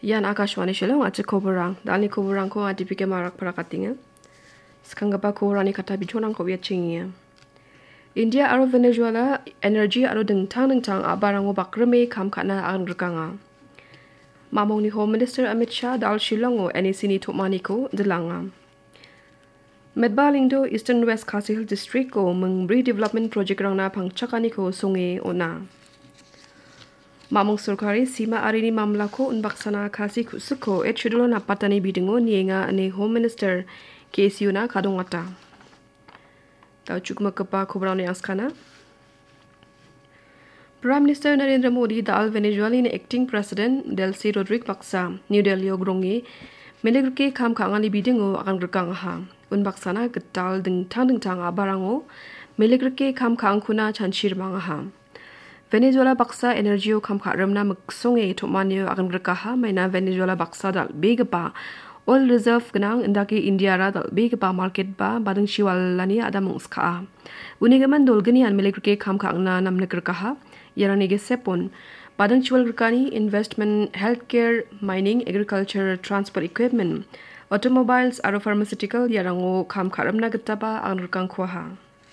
Yan Akashwani Shillong at Koburang, Dani Koburanko at Dipike Marak Parakatinga. Skangaba Korani Kata Bichonan Kovia Chingia. India aro Venezuela energy aro deng tang abarango bakreme kam kana angrukanga. Mamong ni Home Minister Amit Shah dal Shillongo Anisini Tomaniko Delanga. Medbalingdo Eastern West Khasi Hill District ko meng redevelopment project rangna pangchakaniko sunge ona. Mamong Surkari Sima Arini Mamlako Unbaksana Khasi Kusuko et Chudulo na patani bidingo nienga ane Home Minister KSU na kadongata. Tau cukma kepa kubrau ni askana. Prime Minister Narendra Modi dal Venezuelan acting President Delcy Rodriguez Baksa New Delhi ogrongi melegke kam kangani bidingo akan gerkang ha. Unbaksana getal deng tang abarango melegke kam kangkuna chanchir mangaha. Venezuela baksa energio kam kharemna maksonge tomanio akan gerkaha maina Venezuela baksa dal begapa oil reserve genang indaki India ra dal begapa market ba badeng shiwal lani ada mungska. Unigaman dolgenian melegke kam kangna namne gerkaha yarani ge sepon badeng shiwal gerkani investment healthcare mining agriculture transport equipment automobiles aro pharmaceutical yarango kam kharemna getaba akan gerkang khwaha.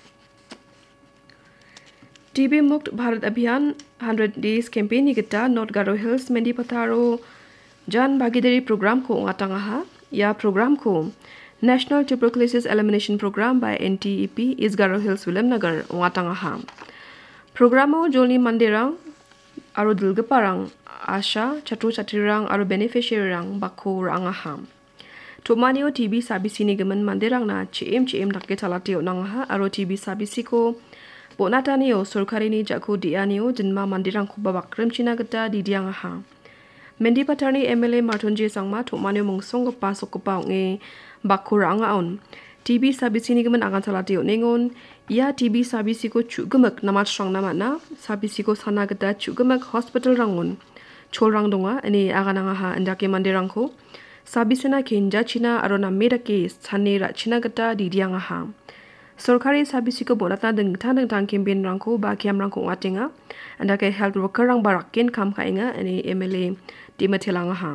TB Mukt Bharat Abhiyan 100 Days Campaign ni kita North Garo Hills Mendi Pataro Jan Bhagidari Program ko ngatangaha ya program ko National Tuberculosis Elimination Program by NTEP is Garo Hills Williamnagar ngatangaha. Programo Jolni Manderang aro Dilgaparang Asha Chatru Chatirang aro beneficiary rang bako rangaha. Tomanio TB sabisi ni gaman Manderang na CM dakke talatio nangaha aro TB sabisi ko Bonatanio Surkari ni jako dianio jenma mandirang kubabak kremchina geta di diangaha. Mendi Patarni MLA Martonje Sangma Tomanio Mungsong pasok pa nge bakuranga on. TB sabisi ni gaman akan salatio nengon ia TB sabisi ko chugemek namat strong namana sabisi ko sana geta chugemek hospital rangun. Cholrang donga ani akan angaha andake mandirang ko sabisena kenja china arona medake sane ra china geta di diangaha. Sorkari sabisi ko bonata deng tang campaign rangko ba kiam rangko ngatinga anda ke health worker rang barakin kam kainga ani MLA Dimatilanga ha.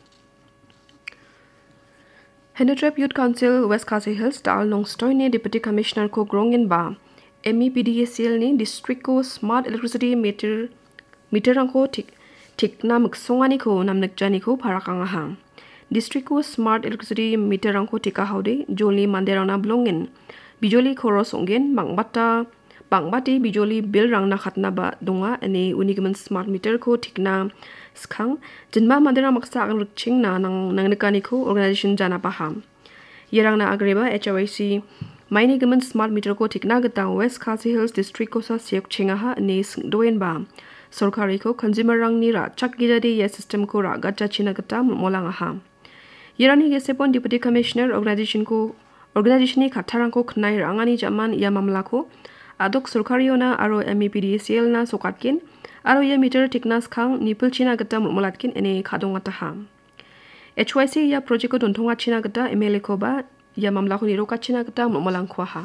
Hendetrap Youth Council West Khasi Hills dal nong stoine Deputy Commissioner ko grongin ba MEPDSL ni district ko smart electricity meter rangko tik na maksongani ko namnak jani ko parakanga ha. District ko smart electricity meter rangko tika haude joli manderana blongin Bijoli koros onggen bangbati bijoli bill rang na khatna ba donga ane unigaman smart meter ko tikna skang jenma mandera maksa ang rikching na nang nekani ko organization jana paham yerang na agreba HRC maini gaman smart meter ko tikna gatang West Khasi Hills district ko sa siok chinga ha ne doen ba sorkari ko consumer rang ni ra chak gidade ye system ko ra gacha china gata molanga ha yerani ge sepon deputy commissioner organization ni khatharangko khnai rangani jaman ia mamlako adok sorkariona aro MEPDSL na sokatkin aro ia meter tiknas khang nipul china gata mulatkin ene khadongata ha HYC ya project ko donthonga china gata MLA ko ba ia mamlako ni roka china gata mulangkhwa ha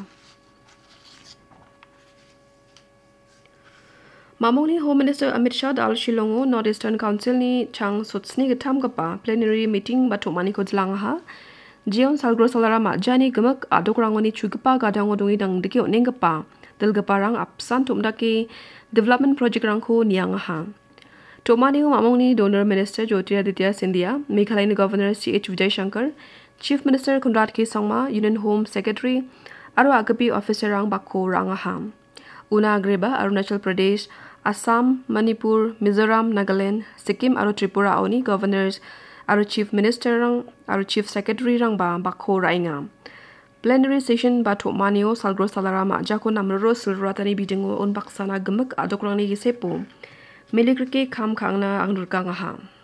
Mamoni Home Minister Amit Shah dal Shillongo Northeastern Council ni chang sotsni gatam gapa plenary meeting batomani ko dlang ha Jion salgro salara ma jani gemek adokrangoni chugpa gadang odongi dang diki onengpa delgaparang apsan tumdaki development project rangko niangaha Tomani mamongni donor minister Jyotiraditya Scindia Meghalaya governor CH Vijay Shankar chief minister Conrad K Sangma union home secretary aro agapi officer rang bakko rangaha Una Agreba Arunachal Pradesh Assam Manipur Mizoram Nagaland Sikkim aro Tripura oni governors aro chief minister rang aro chief secretary rang ba bakho rainga plenary session ba thomanio salgro salara ma jako namro silratani bidingo on baksana gemek adokrani gisepo milikrike kham khangna angrukanga ha